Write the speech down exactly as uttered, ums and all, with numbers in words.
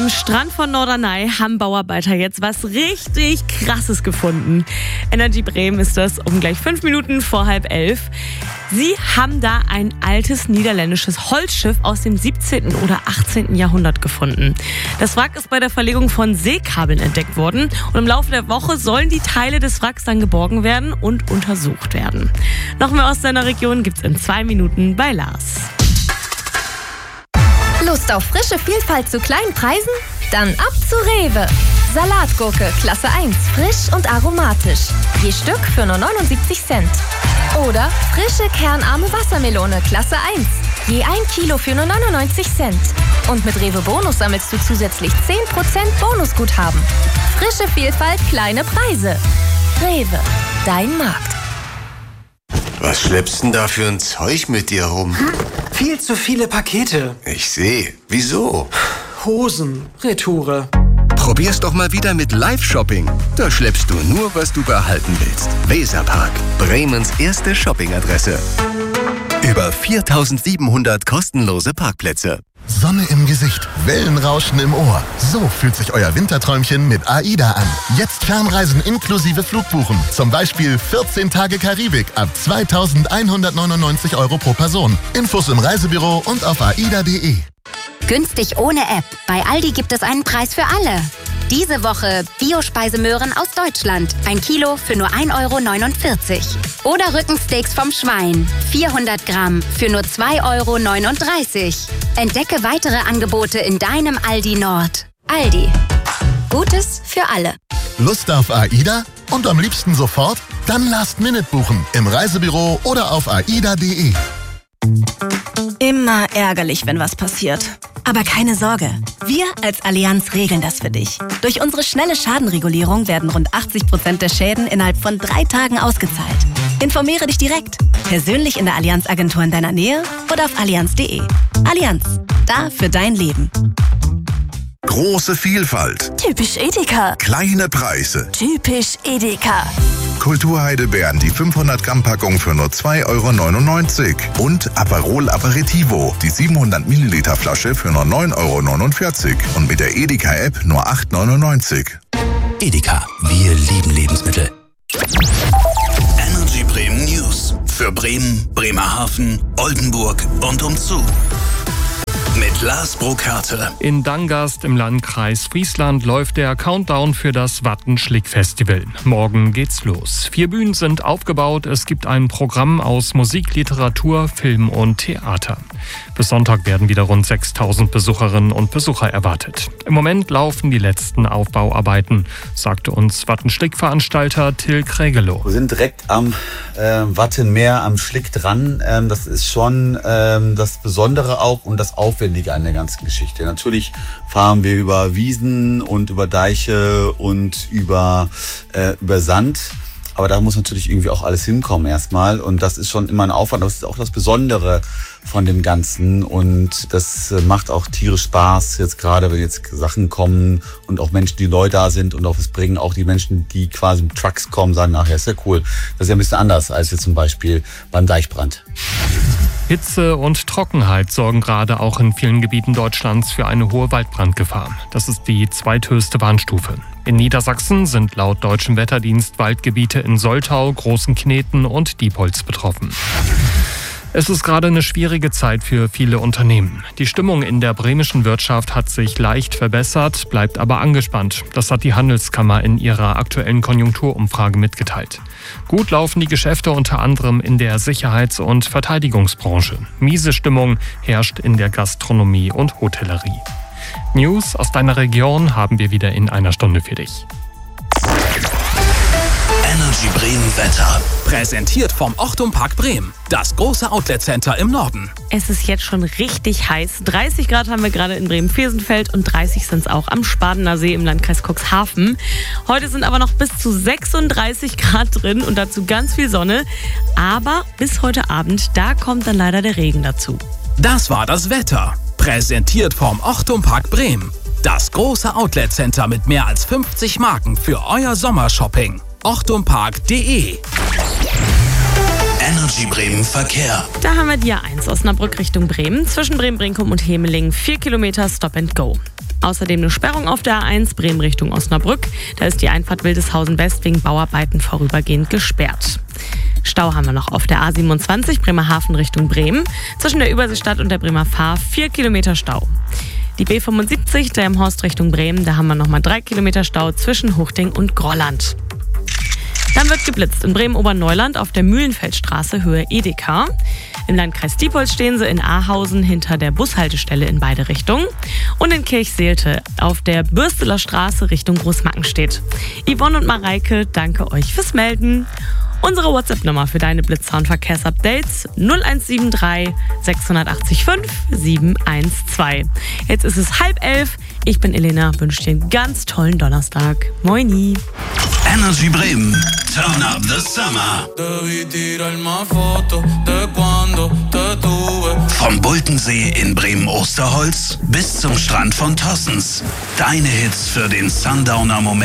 Am Strand von Norderney haben Bauarbeiter jetzt was richtig Krasses gefunden. Energy Bremen ist das um gleich fünf Minuten vor halb elf. Sie haben da ein altes niederländisches Holzschiff aus dem siebzehnten oder achtzehnten Jahrhundert gefunden. Das Wrack ist bei der Verlegung von Seekabeln entdeckt worden und im Laufe der Woche sollen die Teile des Wracks dann geborgen werden und untersucht werden. Noch mehr aus seiner Region gibt's in zwei Minuten bei Lars. Lust auf frische Vielfalt zu kleinen Preisen? Dann ab zu Rewe. Salatgurke Klasse eins, frisch und aromatisch. Je Stück für nur neunundsiebzig Cent. Oder frische kernarme Wassermelone Klasse eins. Je ein Kilo für nur neunundneunzig Cent. Und mit Rewe Bonus sammelst du zusätzlich zehn Prozent Bonusguthaben. Frische Vielfalt, kleine Preise. Rewe, dein Markt. Was schleppst denn da für ein Zeug mit dir rum? Hm? Viel zu viele Pakete. Ich sehe. Wieso? Hosen, Retoure. Probier's doch mal wieder mit Live-Shopping. Da schleppst du nur, was du behalten willst. Weserpark, Bremens erste Shoppingadresse. Über viertausendsiebenhundert kostenlose Parkplätze. Sonne im Gesicht, Wellenrauschen im Ohr. So fühlt sich euer Winterträumchen mit AIDA an. Jetzt Fernreisen inklusive Flugbuchen. Zum Beispiel vierzehn Tage Karibik ab zweitausendeinhundertneunundneunzig Euro pro Person. Infos im Reisebüro und auf aida punkt de. Günstig ohne App. Bei Aldi gibt es einen Preis für alle. Diese Woche Biospeisemöhren aus Deutschland. Ein Kilo für nur ein Euro neunundvierzig. Oder Rückensteaks vom Schwein. vierhundert Gramm für nur zwei Euro neununddreißig. Entdecke weitere Angebote in deinem Aldi Nord. Aldi. Gutes für alle. Lust auf AIDA? Und am liebsten sofort? Dann Last Minute buchen. Im Reisebüro oder auf aida punkt de. Immer ärgerlich, wenn was passiert. Aber keine Sorge, wir als Allianz regeln das für dich. Durch unsere schnelle Schadenregulierung werden rund achtzig Prozent der Schäden innerhalb von drei Tagen ausgezahlt. Informiere dich direkt, persönlich in der Allianz-Agentur in deiner Nähe oder auf allianz punkt de. Allianz, da für dein Leben. Große Vielfalt. Typisch Edeka. Kleine Preise. Typisch Edeka. Kulturheidelbeeren, die fünfhundert Gramm Packung für nur zwei Euro neunundneunzig. Und Aperol Aperitivo, die siebenhundert Milliliter Flasche für nur neun Euro neunundvierzig. Und mit der Edeka-App nur acht Euro neunundneunzig. Edeka, wir lieben Lebensmittel. Energy Bremen News. Für Bremen, Bremerhaven, Oldenburg und umzu. Mit Lars Burkhardt. In Dangast im Landkreis Friesland läuft der Countdown für das Wattenschlick-Festival. Morgen geht's los. Vier Bühnen sind aufgebaut. Es gibt ein Programm aus Musik, Literatur, Film und Theater. Bis Sonntag werden wieder rund sechstausend Besucherinnen und Besucher erwartet. Im Moment laufen die letzten Aufbauarbeiten, sagte uns Wattenschlick-Veranstalter Till Krägelow. Wir sind direkt am äh, Wattenmeer, am Schlick dran. Ähm, das ist schon ähm, das Besondere auch und das Aufwendige an der ganzen Geschichte. Natürlich fahren wir über Wiesen und über Deiche und über, äh, über Sand. Aber da muss natürlich irgendwie auch alles hinkommen erstmal. Und das ist schon immer ein Aufwand. Das ist auch das Besondere von dem Ganzen. Und das macht auch tierisch Spaß. Jetzt gerade, wenn jetzt Sachen kommen und auch Menschen, die neu da sind und auch was bringen. Auch die Menschen, die quasi mit Trucks kommen, sagen, ach ja, ist ja cool. Das ist ja ein bisschen anders als jetzt zum Beispiel beim Deichbrand. Hitze und Trockenheit sorgen gerade auch in vielen Gebieten Deutschlands für eine hohe Waldbrandgefahr. Das ist die zweithöchste Warnstufe. In Niedersachsen sind laut Deutschem Wetterdienst Waldgebiete in Soltau, Großen Kneten und Diepholz betroffen. Es ist gerade eine schwierige Zeit für viele Unternehmen. Die Stimmung in der bremischen Wirtschaft hat sich leicht verbessert, bleibt aber angespannt. Das hat die Handelskammer in ihrer aktuellen Konjunkturumfrage mitgeteilt. Gut laufen die Geschäfte unter anderem in der Sicherheits- und Verteidigungsbranche. Miese Stimmung herrscht in der Gastronomie und Hotellerie. News aus deiner Region haben wir wieder in einer Stunde für dich. Energy Bremen Wetter. Präsentiert vom Ochtum Park Bremen. Das große Outlet-Center im Norden. Es ist jetzt schon richtig heiß. dreißig Grad haben wir gerade in Bremen-Viersenfeld und dreißig sind es auch am Spadener See im Landkreis Cuxhaven. Heute sind aber noch bis zu sechsunddreißig Grad drin und dazu ganz viel Sonne. Aber bis heute Abend, da kommt dann leider der Regen dazu. Das war das Wetter. Präsentiert vom Ochtum Park Bremen. Das große Outlet-Center mit mehr als fünfzig Marken für euer Sommershopping. ochtumpark punkt de. Energy Bremen Verkehr. Da haben wir die A eins Osnabrück Richtung Bremen. Zwischen Bremen-Brinkum und Hemeling vier Kilometer Stop and Go. Außerdem eine Sperrung auf der A eins Bremen Richtung Osnabrück. Da ist die Einfahrt Wildeshausen West wegen Bauarbeiten vorübergehend gesperrt. Stau haben wir noch auf der A siebenundzwanzig Bremerhaven Richtung Bremen. Zwischen der Überseestadt und der Bremer Fahr vier Kilometer Stau. Die B fünfundsiebzig Delmenhorst Richtung Bremen, da haben wir nochmal drei Kilometer Stau zwischen Huchting und Grolland. Dann wird geblitzt in Bremen-Oberneuland auf der Mühlenfeldstraße Höhe Edeka. Im Landkreis Diepholz stehen sie in Ahausen hinter der Bushaltestelle in beide Richtungen. Und in Kirchseelte auf der Bürsteler Straße Richtung Großmackenstedt. Yvonne und Mareike, danke euch fürs Melden. Unsere WhatsApp-Nummer für deine Blitzer- und Verkehrsupdates null eins sieben drei sechs acht fünf sieben eins zwei. Jetzt ist es halb elf. Ich bin Elena, wünsche dir einen ganz tollen Donnerstag. Moini. Energy Bremen. Turn up the summer. Vom Bultensee in Bremen-Osterholz bis zum Strand von Tossens. Deine Hits für den Sundowner-Moment.